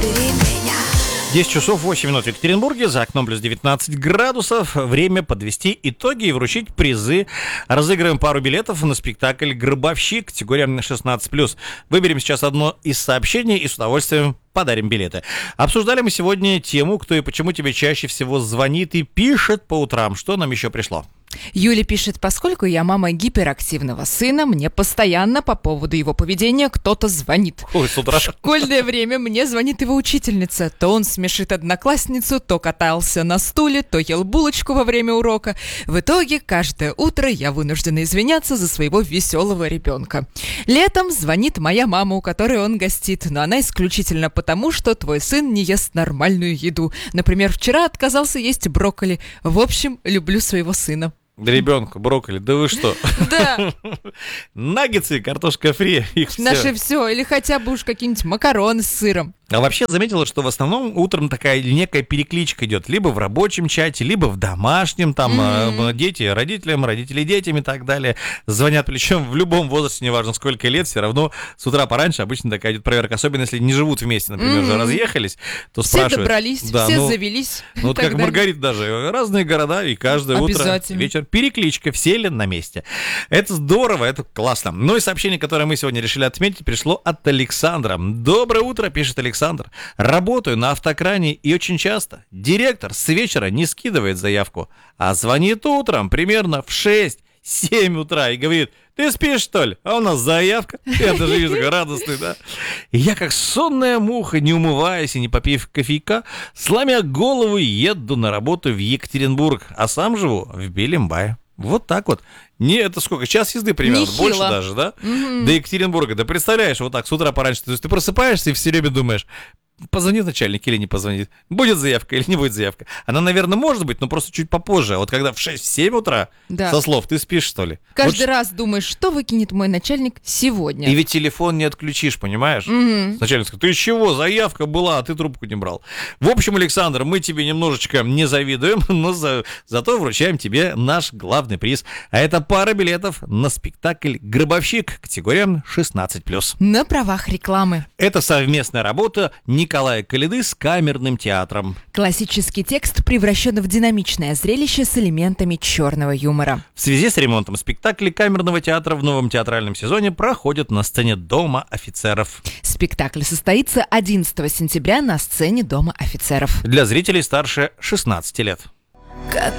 забери меня. 10 часов 8 минут в Екатеринбурге, за окном плюс 19 градусов. Время подвести итоги и вручить призы. Разыграем пару билетов на спектакль «Гробовщик», категория 16+. Выберем сейчас одно из сообщений и с удовольствием подарим билеты. Обсуждали мы сегодня тему, кто и почему тебе чаще всего звонит и пишет по утрам. Что нам еще пришло? Юля пишет: поскольку я мама гиперактивного сына, мне постоянно по поводу его поведения кто-то звонит. Ой, с утра. В школьное время мне звонит его учительница. То он смешит одноклассницу, то катался на стуле, то ел булочку во время урока. В итоге каждое утро я вынуждена извиняться за своего веселого ребенка. Летом звонит моя мама, у которой он гостит, но она исключительно потому, что твой сын не ест нормальную еду. Например, вчера отказался есть брокколи. В общем, люблю своего сына. Да ребенку брокколи, да вы что? Да. Наггетсы, картошка фри, их все. Наше все. Или хотя бы уж какие-нибудь макароны с сыром. А вообще заметила, что в основном утром такая некая перекличка идет. Либо в рабочем чате, либо в домашнем. Там дети родителям, родители детям и так далее. Звонят, причем в любом возрасте, неважно сколько лет, все равно с утра пораньше обычно такая идет проверка. Особенно если не живут вместе, например, уже разъехались, то все спрашивают. добрались, да, все завелись. Ну вот как Маргарита даже. Разные города, и каждое утро, вечер перекличка. Все ли на месте. Это здорово, это классно. Ну и сообщение, которое мы сегодня решили отметить, пришло от Александра. Доброе утро, пишет Александр. Работаю на автокране и очень часто директор с вечера не скидывает заявку, а звонит утром примерно в 6-7 утра и говорит: ты спишь, что ли? А у нас заявка. Я даже вижу, такой радостный, да? И я, как сонная муха, не умываясь и не попив кофейка, сломя голову, еду на работу в Екатеринбург, а сам живу в Белимбае. Вот так вот. Не, это сколько? Час езды примерно, нехило. Больше даже, да? До Екатеринбурга. Да представляешь, вот так с утра пораньше. То есть ты просыпаешься и все время думаешь: позвонит начальник или не позвонит? Будет заявка или не будет заявка? Она, наверное, может быть, но просто чуть попозже. А вот когда в 6-7 утра, да. Со слов, ты спишь, что ли? Каждый вот раз думаешь, что выкинет мой начальник сегодня. И ведь телефон не отключишь, понимаешь? Начальник сказал: ты чего, заявка была, а ты трубку не брал. В общем, Александр, мы тебе немножечко не завидуем, но зато вручаем тебе наш главный приз. А это пара билетов на спектакль «Гробовщик», категория 16+. На правах рекламы. Это совместная работа Николая Коляды с камерным театром. Классический текст превращен в динамичное зрелище с элементами черного юмора. В связи с ремонтом спектакли камерного театра в новом театральном сезоне проходят на сцене Дома офицеров. Спектакль состоится 11 сентября на сцене Дома офицеров. Для зрителей старше 16 лет.